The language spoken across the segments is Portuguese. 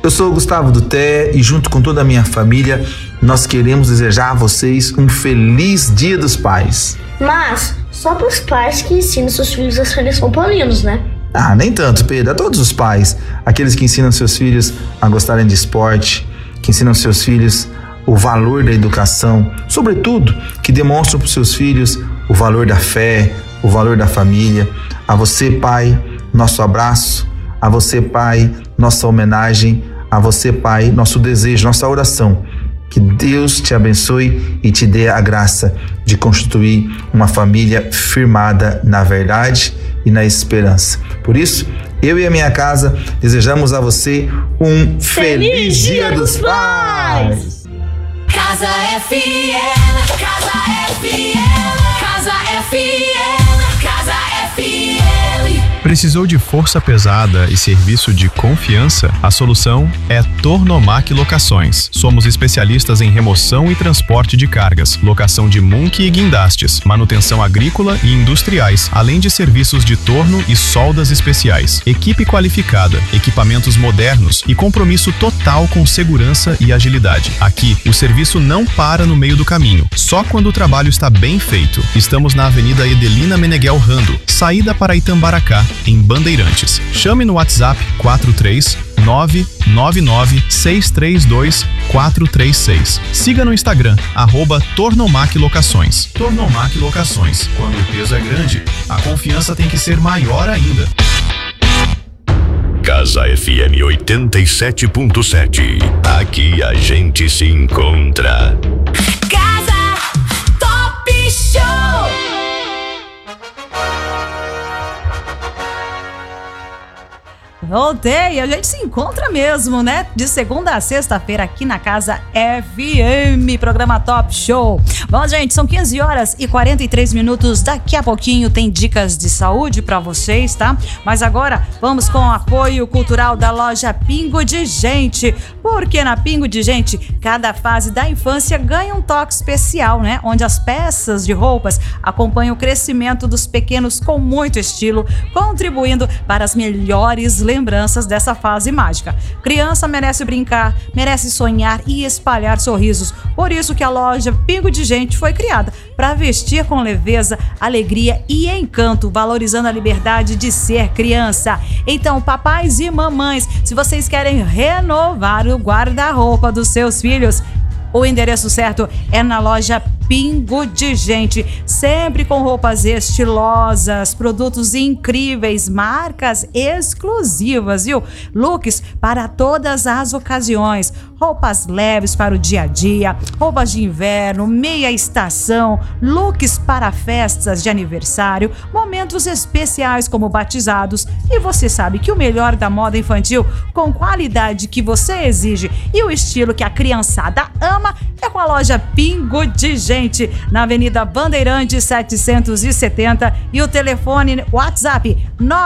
Eu sou o Gustavo Duté e junto com toda a minha família, nós queremos desejar a vocês um feliz Dia dos Pais. Mas só para os pais que ensinam seus filhos a serem São Paulinos, né? Nem tanto, Pedro. A todos os pais, aqueles que ensinam seus filhos a gostarem de esporte, que ensinam seus filhos o valor da educação, sobretudo, que demonstram para os seus filhos o valor da fé, o valor da família. A você, pai, nosso abraço. A você, pai, nossa homenagem. A você, pai, nosso desejo, nossa oração. Que Deus te abençoe e te dê a graça de constituir uma família firmada na verdade e na esperança. Por isso, eu e a minha casa desejamos a você um feliz Dia dos Pais! Casa FM, Casa FM, Casa FM, Casa FM. Precisou de força pesada e serviço de confiança? A solução é Tornomac Locações. Somos especialistas em remoção e transporte de cargas, locação de munque e guindastes, manutenção agrícola e industriais, além de serviços de torno e soldas especiais. Equipe qualificada, equipamentos modernos e compromisso total com segurança e agilidade. Aqui, o serviço não para no meio do caminho, só quando o trabalho está bem feito. Estamos na Avenida Edelina Meneghel Rando, saída para Itambaracá, em Bandeirantes. Chame no WhatsApp 43999632436. Siga no Instagram, @Tornomac Locações. Tornomac Locações. Quando o peso é grande, a confiança tem que ser maior ainda. Casa FM 87.7. Aqui a gente se encontra. Casa Top Show. Voltei, a gente se encontra mesmo, né? De segunda a sexta-feira aqui na Casa FM, programa Top Show. Bom, gente, são 15 horas e 43 minutos. Daqui a pouquinho tem dicas de saúde pra vocês, tá? Mas agora vamos com o apoio cultural da loja Pingo de Gente. Porque na Pingo de Gente, cada fase da infância ganha um toque especial, né? Onde as peças de roupas acompanham o crescimento dos pequenos com muito estilo, contribuindo para as melhores lembranças dessa fase mágica. Criança merece brincar, merece sonhar e espalhar sorrisos. Por isso que a loja Pingo de Gente foi criada, para vestir com leveza, alegria e encanto, valorizando a liberdade de ser criança. Então, papais e mamães, se vocês querem renovar o guarda-roupa dos seus filhos, o endereço certo é na loja Pingo de Gente, sempre com roupas estilosas, produtos incríveis, marcas exclusivas, viu? Looks para todas as ocasiões, roupas leves para o dia a dia, roupas de inverno, meia estação, looks para festas de aniversário, momentos especiais como batizados. E você sabe que o melhor da moda infantil, com qualidade que você exige e o estilo que a criançada ama, é com a loja Pingo de Gente, na Avenida Bandeirantes 770, e o telefone WhatsApp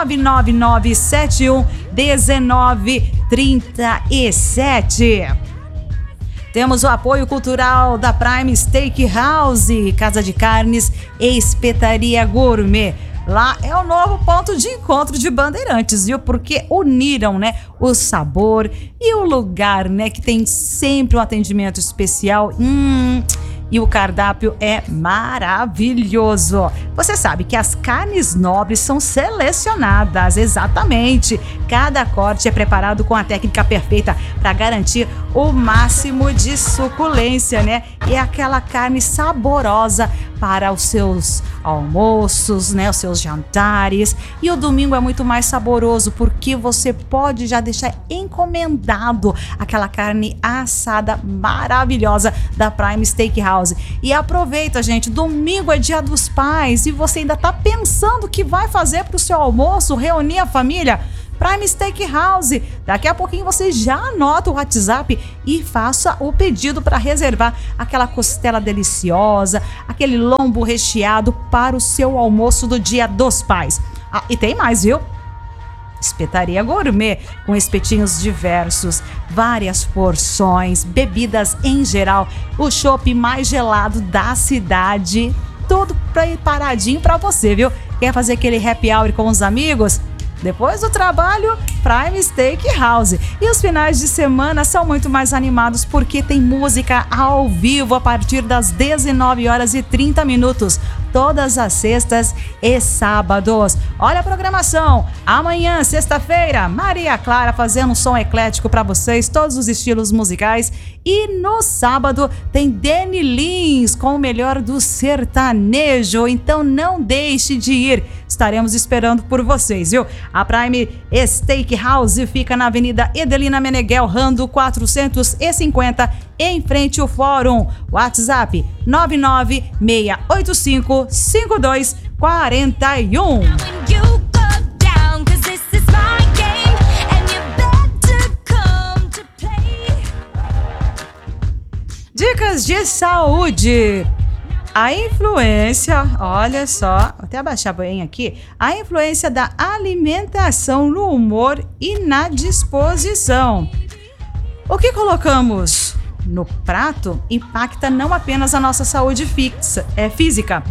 999711937. Temos o apoio cultural da Prime Steakhouse, Casa de Carnes e Espetaria Gourmet. Lá é o novo ponto de encontro de Bandeirantes, viu? Porque uniram, né, o sabor e o lugar, né, que tem sempre um atendimento especial. E o cardápio é maravilhoso. Você sabe que as carnes nobres são selecionadas, exatamente. Cada corte é preparado com a técnica perfeita para garantir o máximo de suculência, né? E é aquela carne saborosa para os seus almoços, né? Os seus jantares. E o domingo é muito mais saboroso porque você pode já deixar encomendado aquela carne assada maravilhosa da Prime Steakhouse. E aproveita, gente, domingo é Dia dos Pais e você ainda tá pensando o que vai fazer pro seu almoço, reunir a família? Prime Steakhouse. Daqui a pouquinho você já anota o WhatsApp e faça o pedido para reservar aquela costela deliciosa, aquele lombo recheado para o seu almoço do Dia dos Pais. E tem mais, viu? Espetaria Gourmet, com espetinhos diversos, várias porções, bebidas em geral, o chopp mais gelado da cidade, tudo preparadinho para você, viu? Quer fazer aquele happy hour com os amigos? Depois do trabalho, Prime Steakhouse. E os finais de semana são muito mais animados porque tem música ao vivo a partir das 19h30, todas as sextas e sábados. Olha a programação. Amanhã, sexta-feira, Maria Clara fazendo um som eclético para vocês, todos os estilos musicais. E no sábado tem Dani Lins com o melhor do sertanejo. Então não deixe de ir. Estaremos esperando por vocês, viu? A Prime Steakhouse fica na Avenida Edelina Meneghel Rando 450, em frente ao Fórum. WhatsApp 996855241. Dicas de saúde. A influência, olha só, vou até abaixar bem aqui, a influência da alimentação no humor e na disposição. O que colocamos no prato impacta não apenas a nossa saúde física,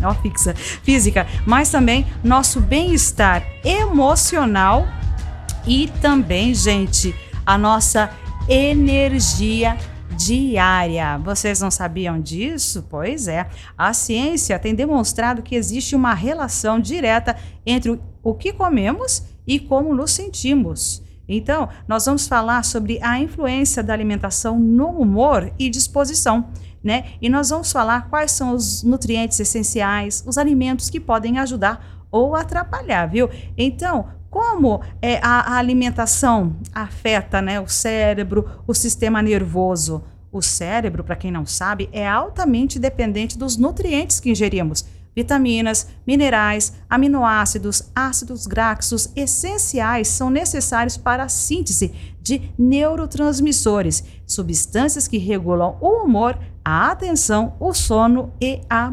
mas também nosso bem-estar emocional e também, gente, a nossa energia diária. Vocês não sabiam disso? Pois é. A ciência tem demonstrado que existe uma relação direta entre o que comemos e como nos sentimos. Então, nós vamos falar sobre a influência da alimentação no humor e disposição, né? E nós vamos falar quais são os nutrientes essenciais, os alimentos que podem ajudar ou atrapalhar, viu? Então, como a alimentação afeta, né, o cérebro, o sistema nervoso? O cérebro, para quem não sabe, é altamente dependente dos nutrientes que ingerimos. Vitaminas, minerais, aminoácidos, ácidos graxos essenciais são necessários para a síntese de neurotransmissores, substâncias que regulam o humor, a atenção, o sono e a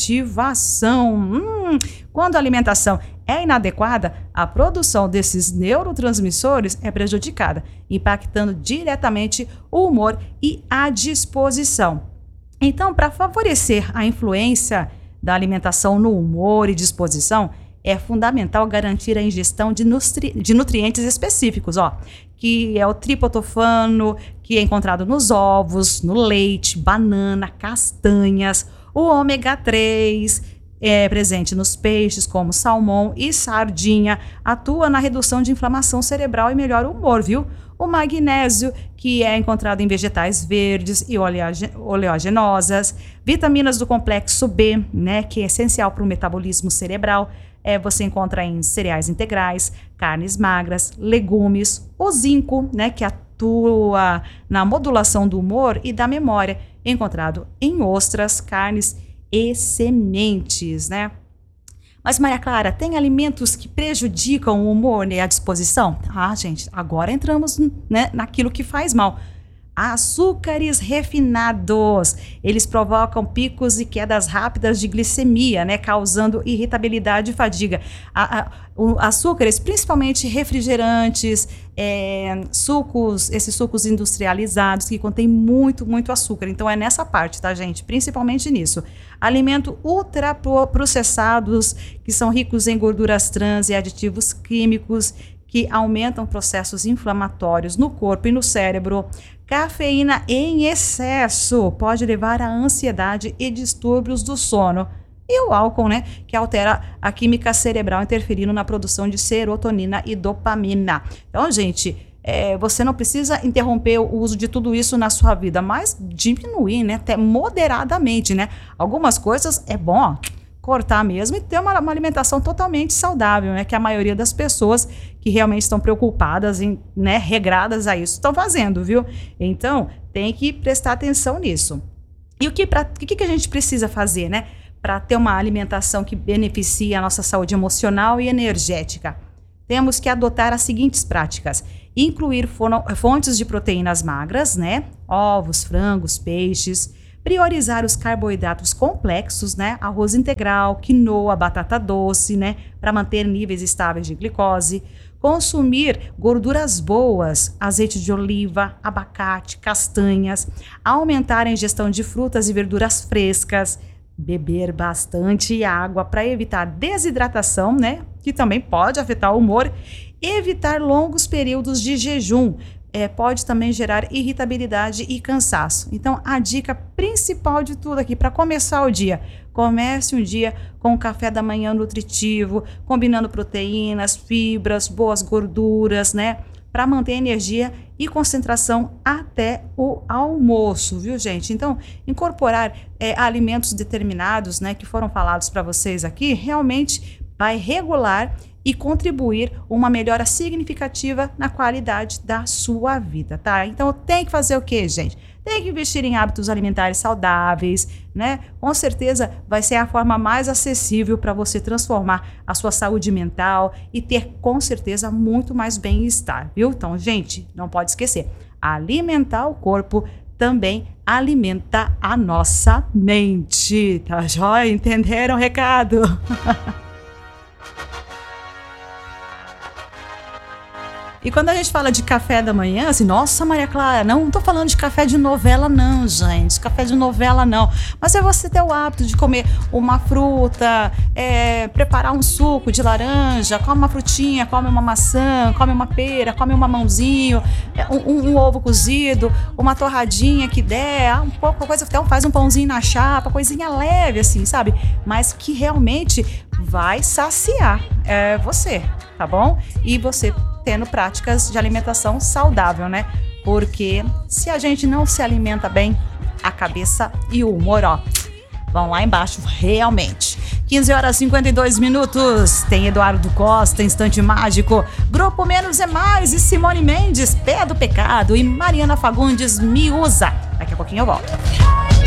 motivação. Quando a alimentação é inadequada, a produção desses neurotransmissores é prejudicada, impactando diretamente o humor e a disposição. Então, para favorecer a influência da alimentação no humor e disposição, é fundamental garantir a ingestão de nutrientes específicos, que é o triptofano, que é encontrado nos ovos, no leite, banana, castanhas, o ômega 3, é presente nos peixes como salmão e sardinha, atua na redução de inflamação cerebral e melhora o humor, viu? O magnésio, que é encontrado em vegetais verdes e oleaginosas, vitaminas do complexo B, né, que é essencial para o metabolismo cerebral, você encontra em cereais integrais, carnes magras, legumes, o zinco, né, que atua na modulação do humor e da memória, encontrado em ostras, carnes e sementes, né? Mas, Maria Clara, tem alimentos que prejudicam o humor e a disposição? Gente, agora entramos, né, naquilo que faz mal. Açúcares refinados, eles provocam picos e quedas rápidas de glicemia, né, causando irritabilidade e fadiga. Açúcares, principalmente refrigerantes, sucos, esses sucos industrializados que contêm muito açúcar. Então é nessa parte, tá, gente? Principalmente nisso. Alimentos ultraprocessados, que são ricos em gorduras trans e aditivos químicos, que aumentam processos inflamatórios no corpo e no cérebro. Cafeína em excesso pode levar à ansiedade e distúrbios do sono. E o álcool, né, que altera a química cerebral, interferindo na produção de serotonina e dopamina. Então, gente, você não precisa interromper o uso de tudo isso na sua vida, mas diminuir, né, até moderadamente, né? Algumas coisas é bom, cortar mesmo e ter uma alimentação totalmente saudável, né? Que a maioria das pessoas que realmente estão preocupadas em, né, regradas a isso, estão fazendo, viu? Então, tem que prestar atenção nisso. E o que a gente precisa fazer, né? Para ter uma alimentação que beneficie a nossa saúde emocional e energética? Temos que adotar as seguintes práticas: incluir fontes de proteínas magras, né? Ovos, frangos, peixes. Priorizar os carboidratos complexos, né? Arroz integral, quinoa, batata doce, né? Para manter níveis estáveis de glicose. Consumir gorduras boas, azeite de oliva, abacate, castanhas. Aumentar a ingestão de frutas e verduras frescas. Beber bastante água para evitar desidratação, né? Que também pode afetar o humor. Evitar longos períodos de jejum. Pode também gerar irritabilidade e cansaço. Então, a dica principal de tudo aqui, para começar o dia, comece um dia com um café da manhã nutritivo, combinando proteínas, fibras, boas gorduras, né? Para manter energia e concentração até o almoço, viu, gente? Então, incorporar alimentos determinados, né, que foram falados para vocês aqui, realmente vai regular e contribuir uma melhora significativa na qualidade da sua vida, tá? Então, tem que fazer o quê, gente? Tem que investir em hábitos alimentares saudáveis, né? Com certeza vai ser a forma mais acessível para você transformar a sua saúde mental e ter, com certeza, muito mais bem-estar, viu? Então, gente, não pode esquecer, alimentar o corpo também alimenta a nossa mente, tá joia? Entenderam o recado? E quando a gente fala de café da manhã, assim, nossa, Maria Clara, não tô falando de café de novela não, gente, café de novela não, mas é você ter o hábito de comer uma fruta, preparar um suco de laranja, come uma frutinha, come uma maçã, come uma pera, come um mamãozinho, um ovo cozido, uma torradinha que der, um pouco coisa, então faz um pãozinho na chapa, coisinha leve assim, sabe? Mas que realmente vai saciar você, tá bom? E você tendo práticas de alimentação saudável, né? Porque se a gente não se alimenta bem, a cabeça e o humor, ó, vão lá embaixo realmente. 15h52. Tem Eduardo Costa, Instante Mágico, Grupo Menos é Mais e Simone Mendes, Pé do Pecado e Mariana Fagundes, Me Usa. Daqui a pouquinho eu volto.